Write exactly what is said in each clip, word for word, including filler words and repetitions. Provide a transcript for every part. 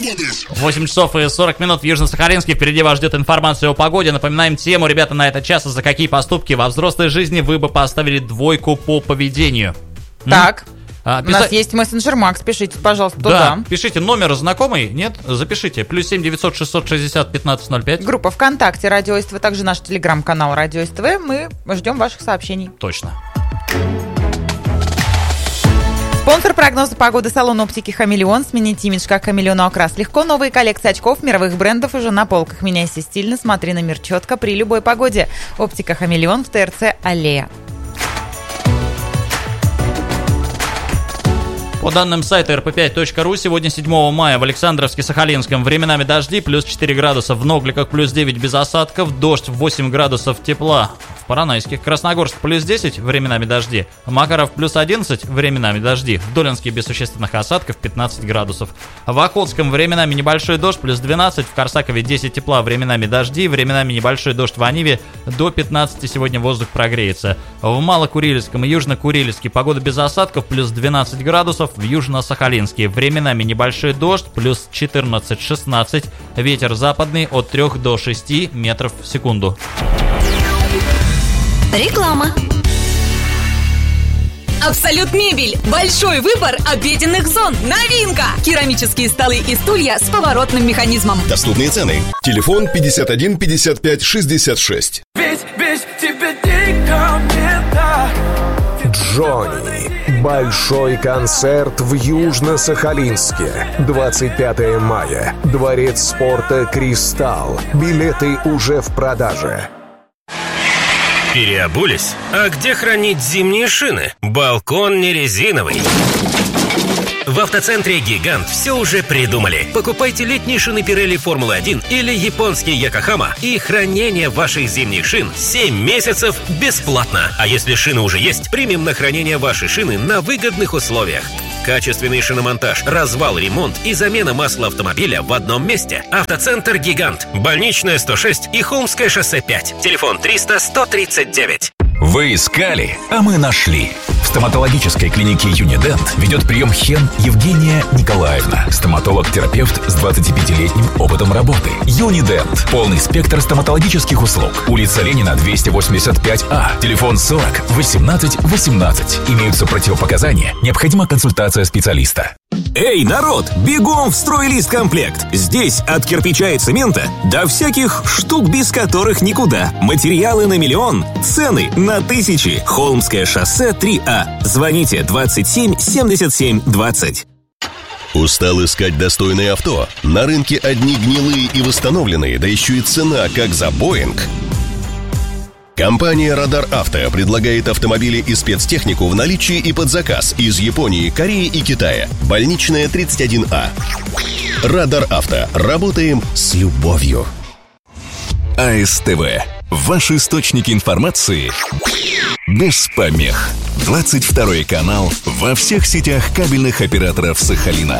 восемь часов и сорок минут в Южно-Сахалинске. Впереди вас ждет информация о погоде. Напоминаем тему, ребята, на этот час. За какие поступки во взрослой жизни вы бы поставили двойку по поведению? Так. А, писа... У нас есть мессенджер Макс, пишите, пожалуйста, туда. Да, пишите, номер знакомый, нет? Запишите, плюс семь девятьсот шестьсот шестьдесят пятнадцать ноль пять. Группа ВКонтакте Радио СТВ, также наш телеграм-канал Радио СТВ. Мы ждем ваших сообщений. Точно. Спонсор прогноза погоды — салон оптики «Хамелеон». Сменить имидж как хамелеону окрас легко. Новые коллекции очков мировых брендов уже на полках. Меняйся стильно, смотри на мир четко при любой погоде. Оптика «Хамелеон» в ТРЦ «Аллея». По данным сайта эр пэ пять точка ру, сегодня седьмого мая в Александровске-Сахалинском временами дожди, плюс четыре градуса, в Ногликах плюс девять без осадков, дождь, восемь градусов тепла. В Поронайске, Красногорск плюс десять, временами дожди, Макаров плюс одиннадцать, временами дожди, в Долинске без существенных осадков пятнадцать градусов. В Охотском временами небольшой дождь, плюс двенадцать, в Корсакове десять тепла, временами дожди, временами небольшой дождь в Аниве, до пятнадцати сегодня воздух прогреется. В Малокурильском и Южно-Курильске погода без осадков, плюс двенадцать градусов, в Южно-Сахалинске временами небольшой дождь, плюс четырнадцать-шестнадцать, ветер западный от трёх до шести метров в секунду. Реклама. Абсолют мебель. Большой выбор обеденных зон. Новинка. Керамические столы и стулья с поворотным механизмом. Доступные цены. Телефон пятьдесят один пятьдесят пять шестьдесят шесть. Ведь, ведь тебе никому не да. Джонни. Большой концерт в Южно-Сахалинске. двадцать пятого мая. Дворец спорта «Кристалл». Билеты уже в продаже. Переобулись? А где хранить зимние шины? Балкон не резиновый. В автоцентре «Гигант» все уже придумали. Покупайте летние шины Pirelli Формула один или японские Yokohama, и хранение ваших зимних шин семь месяцев бесплатно. А если шины уже есть, примем на хранение ваши шины на выгодных условиях. Качественный шиномонтаж, развал, ремонт и замена масла автомобиля в одном месте. Автоцентр «Гигант», Больничная сто шесть и Холмское шоссе пять. Телефон триста сто тридцать девять. Вы искали, а мы нашли. В стоматологической клинике «Юнидент» ведет прием Хен Евгения Николаевна. Стоматолог-терапевт с двадцатипятилетним опытом работы. «Юнидент» – полный спектр стоматологических услуг. Улица Ленина, двести восемьдесят пять А. Телефон сорок восемнадцать восемнадцать. Имеются противопоказания. Необходима консультация специалиста. Эй, народ, бегом в «Стройлист-комплект». Здесь от кирпича и цемента до всяких штук, без которых никуда. Материалы на миллион, цены на тысячи. Холмское шоссе три А. Звоните двадцать семь семьдесят семь двадцать. Устал искать достойное авто? На рынке одни гнилые и восстановленные, да еще и цена как за Боинг. Компания «Радар Авто» предлагает автомобили и спецтехнику в наличии и под заказ из Японии, Кореи и Китая. Больничная тридцать один А. «Радар Авто». Работаем с любовью. АСТВ. Ваш источник информации без помех. двадцать второй канал во всех сетях кабельных операторов Сахалина.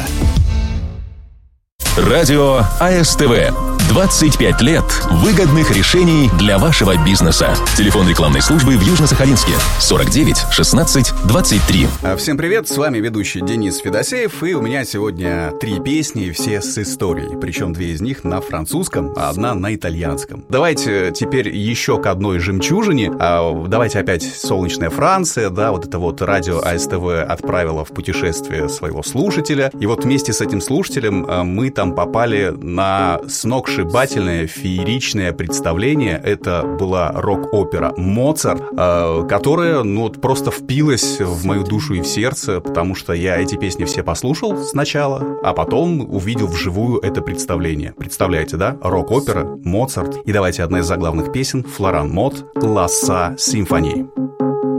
Радио АСТВ. двадцать пять лет выгодных решений для вашего бизнеса. Телефон рекламной службы в Южно-Сахалинске сорок девять шестнадцать двадцать три. Всем привет, с вами ведущий Денис Федосеев, и у меня сегодня три песни, все с историей. Причем две из них на французском, а одна на итальянском. Давайте теперь еще к одной жемчужине. Давайте опять солнечная Франция, да, вот это вот радио АСТВ отправило в путешествие своего слушателя. И вот вместе с этим слушателем мы там попали на сногсшибательное фееричное представление. Это была рок-опера «Моцарт», которая, ну, вот просто впилась в мою душу и в сердце, потому что я эти песни все послушал сначала, а потом увидел вживую это представление. Представляете, да? Рок-опера «Моцарт». И давайте одна из заглавных песен — Флоран Мот «Ла Са Симфонии».